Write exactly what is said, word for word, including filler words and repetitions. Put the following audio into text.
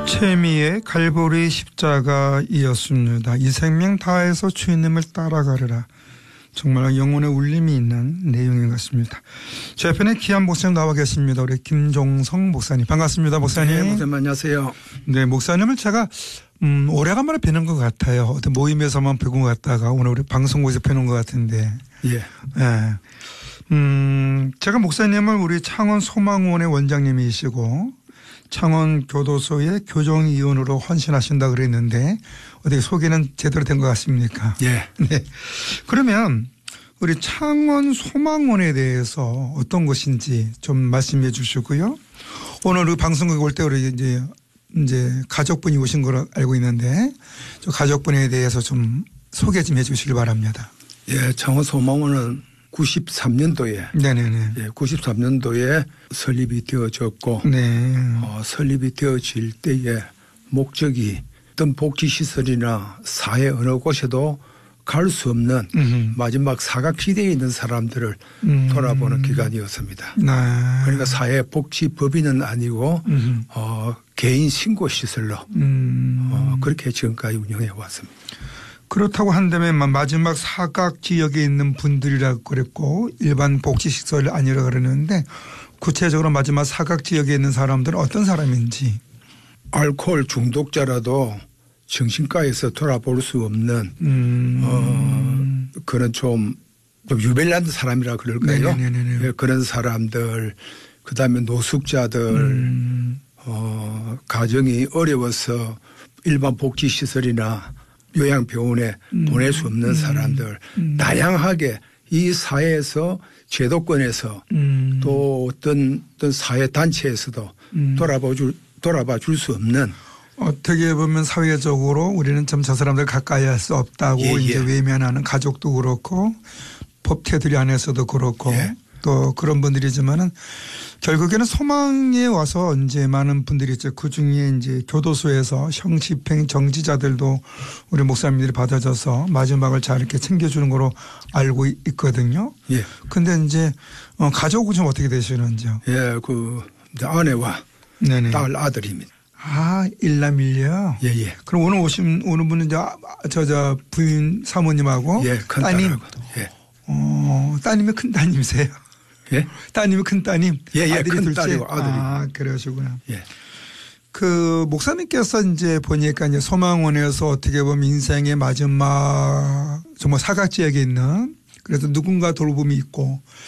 최미의 갈보리 십자가이었습니다. 이 생명 다해서 주님을 따라가리라. 정말 영혼의 울림이 있는 내용인 것 같습니다. 제 옆에는 귀한 목사님 나와 계십니다. 우리 김종성 목사님. 반갑습니다. 목사님. 네, 목사님 안녕하세요. 네, 목사님을 제가 음, 오래간만에 뵈는 것 같아요. 어떤 모임에서만 뵈고 갔다가 오늘 우리 방송국에서 뵈는 것 같은데. 예. 네. 음, 제가 목사님을 우리 창원 소망원의 원장님이시고 창원 교도소의 교정위원으로 헌신하신다 그랬는데 어떻게 소개는 제대로 된 것 같습니까? 예. 네. 그러면 우리 창원 소망원에 대해서 어떤 것인지 좀 말씀해 주시고요. 오늘 그 방송국에 올 때 우리 이제 이제 가족분이 오신 걸로 알고 있는데 저 가족분에 대해서 좀 소개 좀 해 주시길 바랍니다. 예. 창원 소망원은 구십삼 년도에 네네네. 예, 구십삼 년도에 설립이 되어졌고 네. 어, 설립이 되어질 때에 목적이 어떤 복지시설이나 사회 어느 곳에도 갈 수 없는 음흠. 마지막 사각지대에 있는 사람들을 음. 돌아보는 기관이었습니다. 네. 그러니까 사회복지법인은 아니고 어, 개인 신고시설로 음. 어, 그렇게 지금까지 운영해 왔습니다. 그렇다고 한다면 마지막 사각 지역에 있는 분들이라고 그랬고 일반 복지시설 아니라 그러는데 구체적으로 마지막 사각 지역에 있는 사람들은 어떤 사람인지. 알코올 중독자라도 정신과에서 돌아볼 수 없는 음. 어, 그런 좀, 좀 유별난 사람이라 그럴까요? 네, 그런 사람들 그다음에 노숙자들 음. 어, 가정이 어려워서 일반 복지시설이나 요양병원에 음. 보낼 수 없는 사람들 음. 다양하게 이 사회에서 제도권에서 음. 또 어떤, 어떤 사회단체에서도 음. 돌아봐 줄, 돌아봐 줄 수 없는 어떻게 보면 사회적으로 우리는 좀 저 사람들 가까이 할 수 없다고 예, 예. 이제 외면하는 가족도 그렇고 법태들이 안에서도 그렇고 예. 또 그런 분들이지만은 결국에는 소망에 와서 이제 많은 분들이 있죠. 그 중에 이제 교도소에서 형집행 정지자들도 우리 목사님들이 받아줘서 마지막을 잘 이렇게 챙겨주는 거로 알고 있거든요. 예. 근데 이제 어 가족은 좀 어떻게 되시는지요? 예, 그 아내와 네네. 딸 아들입니다. 아, 일남일녀. 예, 예. 그럼 오늘 오신 오는 분은 저 저 부인 사모님하고 예, 큰 따님. 예. 어, 따님이 큰 따님이세요? 예? 따님이 큰 따님. 예, 예. 아들이 큰 둘째. 딸이고 아들이. 아, 그러시구나. 예. 그 목사님께서 이제 보니까 이제 소망원에서 어떻게 보면 인생의 마지막 정말 사각지역에 있는 그래서 누군가 돌봄이 있고